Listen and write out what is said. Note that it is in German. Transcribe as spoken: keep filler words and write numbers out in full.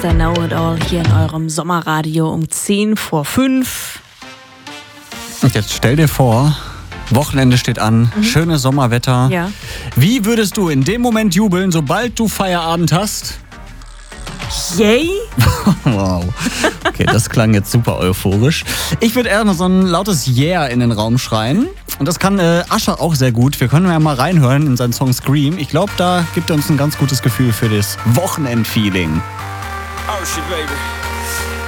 Mister Know-It-All hier in eurem Sommerradio um zehn vor fünf. Und jetzt stell dir vor, Wochenende steht an, mhm. schönes Sommerwetter. Ja. Wie würdest du in dem Moment jubeln, sobald du Feierabend hast? Yay? Wow. Okay, das klang jetzt super euphorisch. Ich würde eher noch so ein lautes Yeah in den Raum schreien. Und das kann äh, Usher auch sehr gut. Wir können ja mal reinhören in seinen Song Scream. Ich glaube, da gibt er uns ein ganz gutes Gefühl für das Wochenendfeeling. Oh shit, baby.